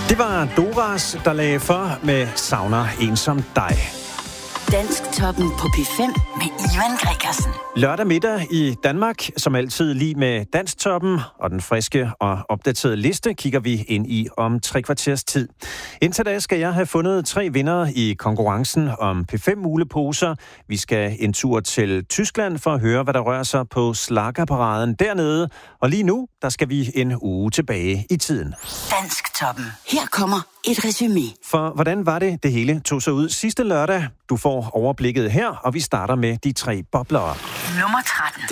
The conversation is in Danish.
Det var Doras, der lagde for med Savner en som dig. Dansktoppen på P5 med Ivan Gregersen. Lørdag middag i Danmark, som altid lige med Dansktoppen og den friske og opdaterede liste, kigger vi ind i om 3 kvarters tid. Indtil da skal jeg have fundet 3 vindere i konkurrencen om P5-muleposer. Vi skal en tur til Tyskland for at høre, hvad der rører sig på slaggerparaden dernede. Og lige nu, der skal vi en uge tilbage i tiden. Dansktoppen. Her kommer et resumé. For hvordan var det hele tog sig ud sidste lørdag? Du får overblikket her, og vi starter med de 3 boblere. Nummer 13.